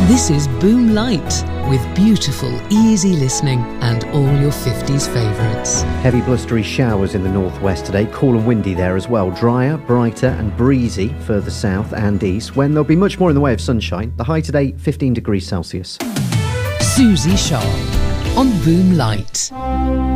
This is Boom Light, with beautiful, easy listening and all your 50s favourites. Heavy blustery showers in the northwest today, cool and windy there as well. Drier, brighter and breezy further south and east, when there'll be much more in the way of sunshine. The high today, 15 degrees Celsius. Susie Sharp on Boom Light.